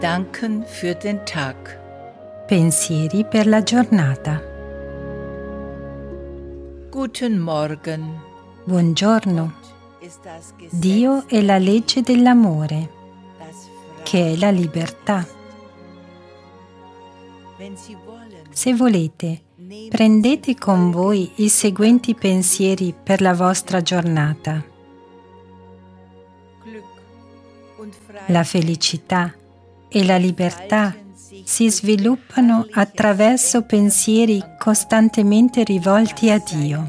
Gedanken für den Tag. Pensieri per la giornata. Guten Morgen. Buongiorno. Dio è la legge dell'amore, che è la libertà. Se volete, prendete con voi i seguenti pensieri per la vostra giornata. La felicità e la libertà si sviluppano attraverso pensieri costantemente rivolti a Dio.